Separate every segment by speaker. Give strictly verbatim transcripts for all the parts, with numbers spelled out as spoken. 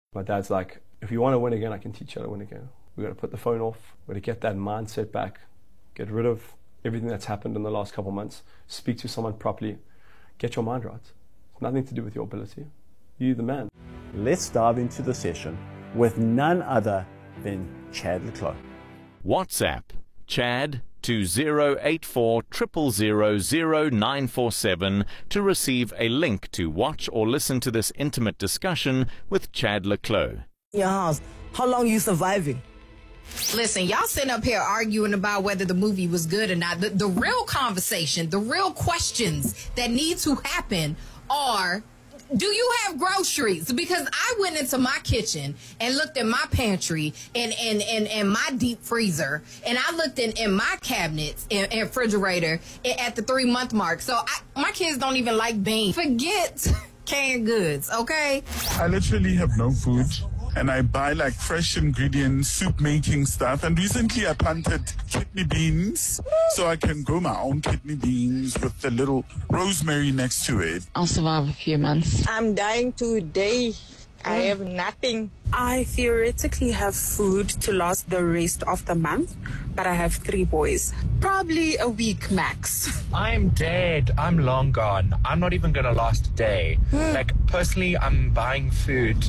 Speaker 1: My dad's like, if you want to win again, I can teach you how to win again. We've got to put the phone off. We've got to get that mindset back. Get rid of everything that's happened in the last couple of months. Speak to someone properly. Get your mind right. It's nothing to do with your ability. You're the man.
Speaker 2: Let's dive into the session with none other than Chad le Clos.
Speaker 3: WhatsApp Chad to zero eight four zero zero zero zero nine four seven to receive a link to watch or listen to this intimate discussion with Chad le Clos.
Speaker 4: Your house. How long are you surviving?
Speaker 5: Listen, y'all sitting up here arguing about whether the movie was good or not. The, the real conversation, the real questions that need to happen are, do you have groceries? Because I went into my kitchen and looked at my pantry and, and, and, and my deep freezer, and I looked in, in my cabinets and, and refrigerator at the three month mark. So I, my kids don't even like beans. Forget canned goods, okay?
Speaker 6: I literally have no food. And I buy like fresh ingredients, soup making stuff. And recently I planted kidney beans so I can grow my own kidney beans with the little rosemary next to it.
Speaker 7: I'll survive a few months.
Speaker 8: I'm dying today. I have nothing.
Speaker 9: I theoretically have food to last the rest of the month, but I have three boys. Probably a week max.
Speaker 10: I'm dead. I'm long gone. I'm not even going to last a day. Like, personally, I'm buying food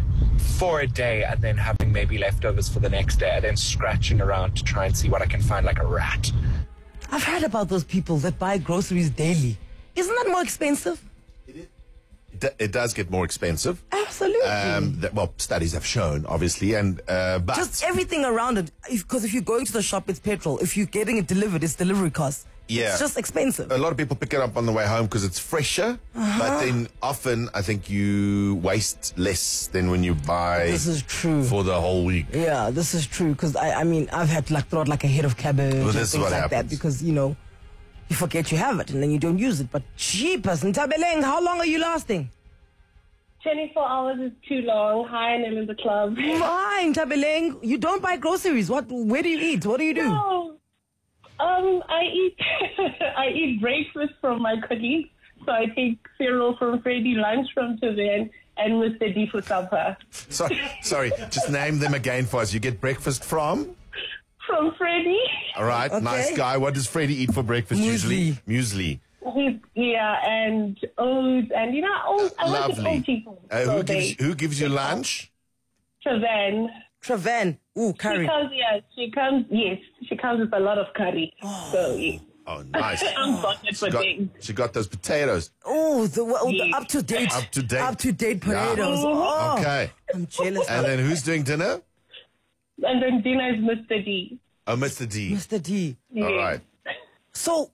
Speaker 10: for a day and then having maybe leftovers for the next day and then scratching around to try and see what I can find, like a rat.
Speaker 4: I've heard about those people that buy groceries daily. Isn't that more expensive?
Speaker 11: It, it does get more expensive.
Speaker 4: Absolutely.
Speaker 11: Um, that, well, studies have shown, obviously, and uh, but
Speaker 4: just everything around it. Because if, if you're going to the shop, it's petrol. If you're getting it delivered, it's delivery costs.
Speaker 11: Yeah.
Speaker 4: It's just expensive.
Speaker 11: A lot of people pick it up on the way home because it's fresher, uh-huh. but then often I think you waste less than when you buy.
Speaker 4: This is true
Speaker 11: for the whole week.
Speaker 4: Yeah, this is true because I, I mean, I've had to like throw out like a head of cabbage
Speaker 11: well,
Speaker 4: and
Speaker 11: this
Speaker 4: things
Speaker 11: is what
Speaker 4: like
Speaker 11: happens.
Speaker 4: that because you know you forget you have it and then you don't use it. But cheapers, Ntabeleng, how long are you lasting?
Speaker 12: twenty-four hours is too long. Hi, and I'm in the club.
Speaker 4: Fine, Ntabeleng. You don't buy groceries. What? Where do you eat? What do you do?
Speaker 12: No. Um, I eat I eat breakfast from my colleagues. So I take cereal from Freddie, lunch from Taven, and Mister D for supper.
Speaker 11: Sorry, sorry, just name them again for us. You get breakfast from?
Speaker 12: From Freddie.
Speaker 11: All right,
Speaker 4: okay.
Speaker 11: Nice guy. What does Freddie eat for breakfast
Speaker 4: Muesli.
Speaker 11: usually? Muesli.
Speaker 12: He's, yeah, and oats, and you know, old, I like
Speaker 11: Lovely.
Speaker 12: old people.
Speaker 11: Uh,
Speaker 12: so
Speaker 11: who,
Speaker 12: they,
Speaker 11: gives, who gives you lunch?
Speaker 12: Taven.
Speaker 4: Traven. Ooh, curry.
Speaker 12: She comes, yeah, she comes, yes, she comes with a lot of curry.
Speaker 4: Oh.
Speaker 12: So, yeah.
Speaker 11: Oh, nice.
Speaker 12: I'm buttered for
Speaker 11: She got,
Speaker 12: things.
Speaker 11: she got those potatoes.
Speaker 4: Oh, the, oh, the
Speaker 12: Yes.
Speaker 4: up to date,
Speaker 11: Up to date.
Speaker 4: up to date potatoes.
Speaker 11: Yeah.
Speaker 4: Oh,
Speaker 11: Okay.
Speaker 4: I'm jealous.
Speaker 11: And then who's doing dinner?
Speaker 12: And then dinner is Mister D.
Speaker 11: Oh, Mister D.
Speaker 4: Mister D.
Speaker 11: All right.
Speaker 4: So,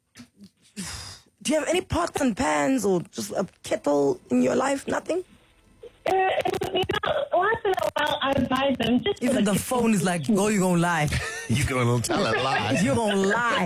Speaker 4: do you have any pots and pans or just a kettle in your life? Nothing?
Speaker 12: Uh, you know, once in a while I buy them. Just
Speaker 4: Even the phone is like, oh, you're going to lie.
Speaker 11: You're going to tell a lie.
Speaker 4: You're going to lie.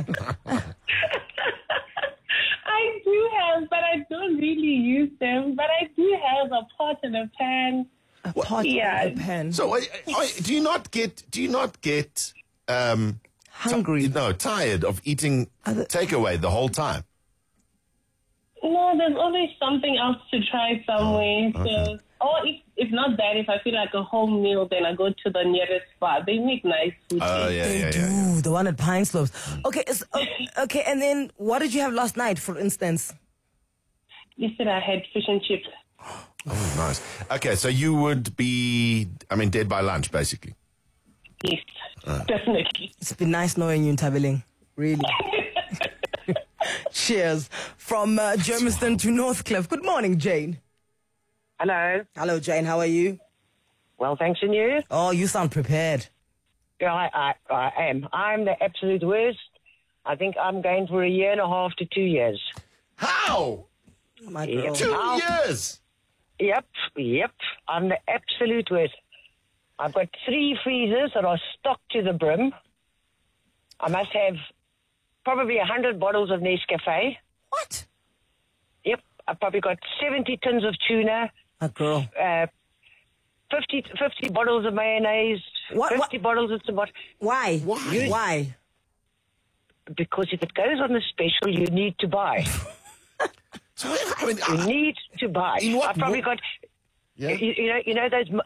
Speaker 12: I do have, but I don't really use them. But I do have a pot and a pan.
Speaker 4: A pot
Speaker 12: Yeah.
Speaker 4: and a pan.
Speaker 11: So, uh, uh, do you not get? Do you not get um,
Speaker 4: Hungry?
Speaker 11: T- no, tired of eating
Speaker 4: Other-
Speaker 11: takeaway the whole time.
Speaker 12: No, there's always something else to try somewhere.
Speaker 11: Oh, okay.
Speaker 12: So, or if, if not that, if I feel like a home meal, then I go to the nearest spot. They make nice food.
Speaker 11: Oh, yeah,
Speaker 4: They
Speaker 11: yeah,
Speaker 4: do.
Speaker 11: yeah, yeah.
Speaker 4: The one at Pine Slopes. Okay, it's, okay, okay, and then what did you have last night, for instance?
Speaker 12: Yesterday I had fish and chips.
Speaker 11: Oh, nice. Okay, so you would be, I mean, dead by lunch, basically.
Speaker 12: Yes, definitely.
Speaker 4: It's been nice knowing you in Tabeling. Really. Cheers. From uh, Germiston to Northcliffe. Good morning, Jane.
Speaker 13: Hello.
Speaker 4: Hello, Jane. How are you?
Speaker 13: Well, thanks, and you?
Speaker 4: Oh, you sound prepared.
Speaker 13: Yeah, I, I, I am. I'm the absolute worst. I think I'm going for a year and a half to two years.
Speaker 11: How?
Speaker 4: My
Speaker 13: Yep.
Speaker 4: girl.
Speaker 11: Two
Speaker 13: How?
Speaker 11: years?
Speaker 13: Yep, yep. I'm the absolute worst. I've got three freezers that are stocked to the brim. I must have probably one hundred bottles of Nescafe.
Speaker 4: What?
Speaker 13: Yep. I've probably got seventy tins of tuna.
Speaker 4: My girl.
Speaker 13: Uh, fifty, fifty bottles of mayonnaise.
Speaker 4: What-
Speaker 13: fifty
Speaker 4: what-
Speaker 13: bottles of tomato.
Speaker 4: Why?
Speaker 11: Why?
Speaker 4: Why?
Speaker 13: Because if it goes on the special, you need to buy.
Speaker 11: So, I mean,
Speaker 13: You
Speaker 11: uh,
Speaker 13: need to buy.
Speaker 11: In what
Speaker 13: I've probably
Speaker 11: mo-
Speaker 13: got,
Speaker 11: Yeah.
Speaker 13: you, you know, you know those